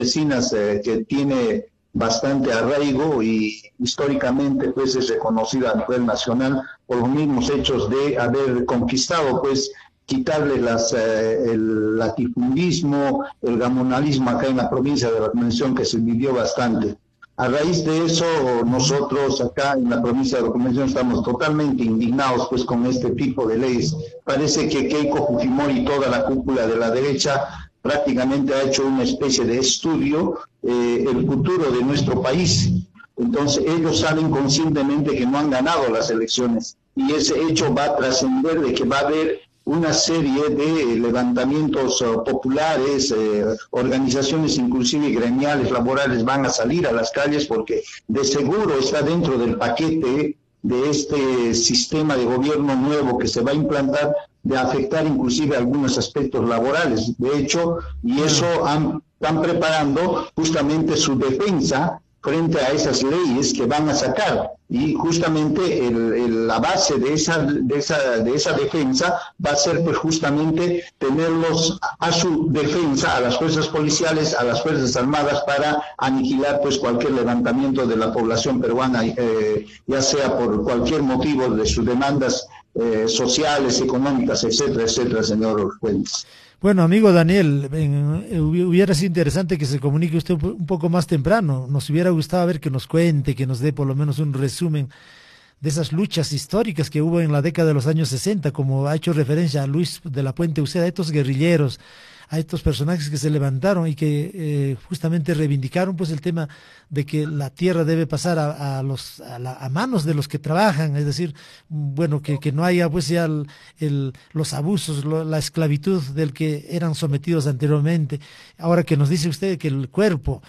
campesinas que tiene bastante arraigo y históricamente pues es reconocida a nivel nacional por los mismos hechos de haber conquistado pues quitarle el latifundismo, el gamonalismo acá en la provincia de la Convención, que se vivió bastante. A raíz de eso, nosotros acá en la provincia de la Convención estamos totalmente indignados pues con este tipo de leyes. Parece que Keiko Fujimori y toda la cúpula de la derecha prácticamente ha hecho una especie de estudio el futuro de nuestro país. Entonces ellos saben conscientemente que no han ganado las elecciones y ese hecho va a trascender de que va a haber una serie de levantamientos populares, organizaciones inclusive gremiales, laborales van a salir a las calles porque de seguro está dentro del paquete de este sistema de gobierno nuevo que se va a implantar de afectar inclusive algunos aspectos laborales. De hecho, y eso están preparando justamente su defensa frente a esas leyes que van a sacar. Y justamente la base de esa defensa va a ser pues justamente tenerlos a su defensa, a las fuerzas policiales, a las fuerzas armadas, para aniquilar pues cualquier levantamiento de la población peruana, ya sea por cualquier motivo de sus demandas sociales, económicas, etcétera, etcétera, señor Fuentes. Bueno, amigo Daniel, hubiera sido interesante que se comunique usted un poco más temprano. Nos hubiera gustado ver que nos cuente, que nos dé por lo menos un resumen de esas luchas históricas que hubo en la década de los años 60, como ha hecho referencia a Luis de la Puente Uceda, a estos guerrilleros, a estos personajes que se levantaron y que justamente reivindicaron pues el tema de que la tierra debe pasar a manos de los que trabajan, es decir, bueno, que no haya pues ya los abusos, la esclavitud del que eran sometidos anteriormente. Ahora que nos dice usted que el cuerpo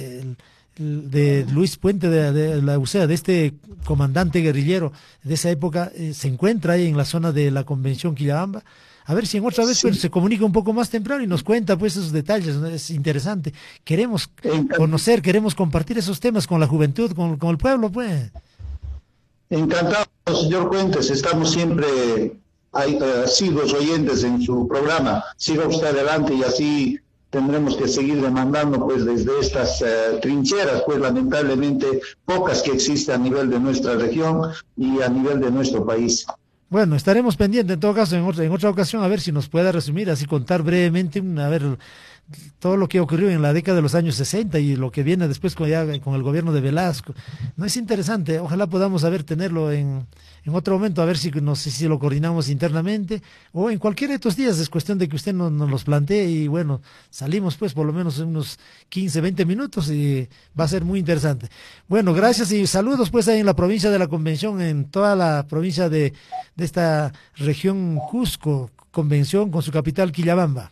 de Luis Puente de la Uceda, de este comandante guerrillero de esa época, se encuentra ahí en la zona de la Convención Quillabamba. A ver si en otra vez pues, se comunica un poco más temprano y nos cuenta pues esos detalles, ¿no? Es interesante. Queremos conocer, queremos compartir esos temas con la juventud, con el pueblo, pues. Encantado, señor Fuentes. Estamos siempre asiduos oyentes en su programa. Siga usted adelante y así tendremos que seguir demandando pues desde estas trincheras, pues lamentablemente pocas que existen a nivel de nuestra región y a nivel de nuestro país. Bueno, estaremos pendientes en todo caso en otra ocasión a ver si nos pueda resumir, así contar brevemente, a ver, todo lo que ocurrió en la década de los años 60 y lo que viene después con el gobierno de Velasco. No es interesante, ojalá podamos tenerlo en otro momento, a ver si no sé si lo coordinamos internamente o en cualquiera de estos días. Es cuestión de que usted nos los plantee y bueno, salimos pues por lo menos en unos 15, 20 minutos y va a ser muy interesante. Bueno, gracias y saludos pues ahí en la provincia de la Convención, en toda la provincia de esta región Cusco, Convención con su capital Quillabamba.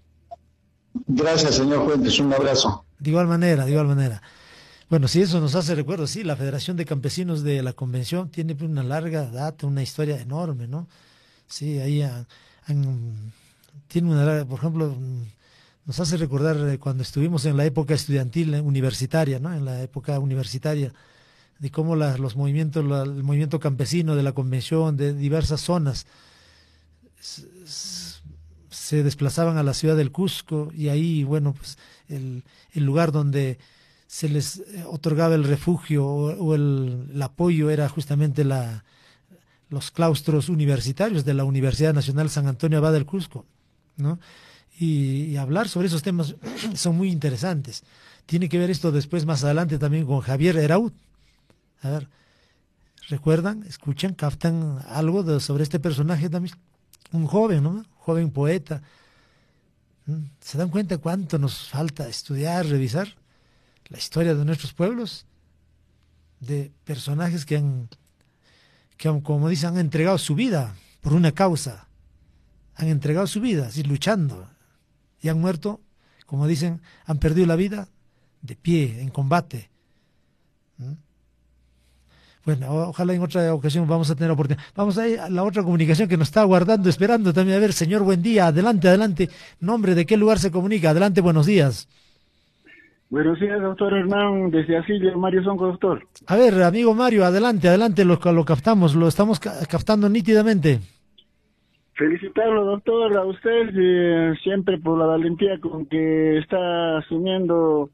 Gracias, señor Fuentes, un abrazo. De igual manera, de igual manera. Bueno, si eso nos hace recuerdo, sí, la Federación de Campesinos de la Convención tiene una larga data, una historia enorme, ¿no? Sí, ahí tiene una larga, por ejemplo, nos hace recordar cuando estuvimos en la época estudiantil universitaria, ¿no? En la época universitaria, de cómo los movimientos, el movimiento campesino de la Convención, de diversas zonas, se desplazaban a la ciudad del Cusco y ahí, bueno, pues el lugar donde se les otorgaba el refugio o el apoyo era justamente los claustros universitarios de la Universidad Nacional San Antonio Abad del Cusco, ¿no? Y hablar sobre esos temas son muy interesantes. Tiene que ver esto después, más adelante, también con Javier Eraud. A ver, ¿recuerdan? ¿Escuchan? ¿Captan algo sobre este personaje también? Un joven, ¿no? Joven poeta. ¿Se dan cuenta cuánto nos falta estudiar, revisar la historia de nuestros pueblos? De personajes que han, como dicen, han entregado su vida por una causa. Han entregado su vida, así luchando. Y han muerto, como dicen, han perdido la vida de pie, en combate. Bueno, ojalá en otra ocasión vamos a tener oportunidad. Vamos a ir a la otra comunicación que nos está aguardando, esperando también. A ver, señor, buen día. Adelante, adelante. Nombre, ¿de qué lugar se comunica? Adelante, buenos días. Buenos días, doctor Hernán, desde Asilia, Mario Sonco, doctor. A ver, amigo Mario, adelante, adelante, lo captamos, lo estamos captando nítidamente. Felicitarlo, doctor, a usted siempre por la valentía con que está asumiendo